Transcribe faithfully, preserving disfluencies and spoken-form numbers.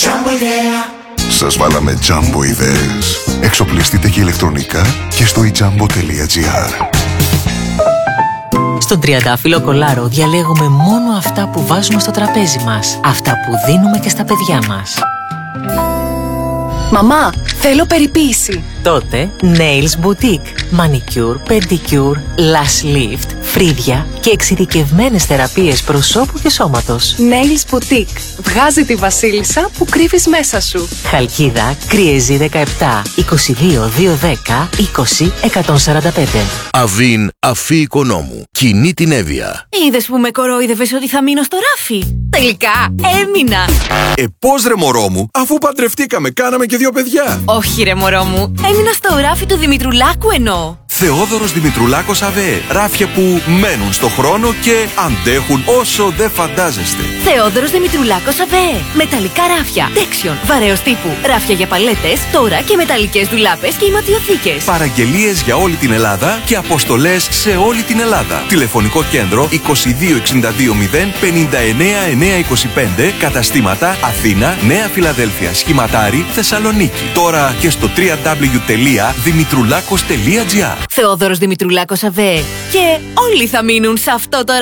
Jumbo idea. Σας βάλαμε Jumbo ιδέες. Εξοπλιστείτε και ηλεκτρονικά και στο e jumbo τελεία gr. Στον Τριαντάφυλλο Κολάρο διαλέγουμε μόνο αυτά που βάζουμε στο τραπέζι μας. Αυτά που δίνουμε και στα παιδιά μας. Μαμά, θέλω περιποίηση. Τότε Nails Boutique. Manicure, Pedicure, Lash Lift, φρύδια και εξειδικευμένες θεραπείες προσώπου και σώματος. Nails Boutique. Βγάζει τη βασίλισσα που κρύβεις μέσα σου. Χαλκίδα, Κριεζή δεκαεπτά, είκοσι δύο διακόσια δέκα, είκοσι εκατόν σαράντα πέντε. Αβίν, Αφή Οικονόμου. Κινεί την Εύβοια. Είδες που με κορόιδευες ότι θα μείνω στο ράφι? Τελικά έμεινα. Ε, πώς ρε μωρό μου, αφού παντρευτήκαμε, κάναμε και δύο παιδιά. Όχι ρε μωρό μου, έμεινα στο ράφι του Δημητρουλάκου εννοώ. Θεόδωρος Δημητρουλάκος ΑΒΕ. Ράφια που μένουν στο χρόνο και αντέχουν όσο δεν φαντάζεστε. Θεόδωρος Δημητρουλάκος ΑΒΕ. Μεταλλικά ράφια. Τέξιον. Βαρέως τύπου. Ράφια για παλέτες. Τώρα και μεταλλικές ντουλάπες και ηματιοθήκες. Παραγγελίες για όλη την Ελλάδα και αποστολές σε όλη την Ελλάδα. Τηλεφωνικό κέντρο είκοσι δύο εξήντα δύο μηδέν πενήντα εννέα εννιακόσια είκοσι πέντε. Καταστήματα Αθήνα, Νέα Φιλαδέλφια, Σχηματάρι, Θεσσαλονίκη. Τώρα και στο double-u double-u double-u τελεία δημητρουλάκος τελεία gr. Θεόδωρος Δημητρουλάκος ΑΒΕ. Και όλοι θα μείνουν σε αυτό το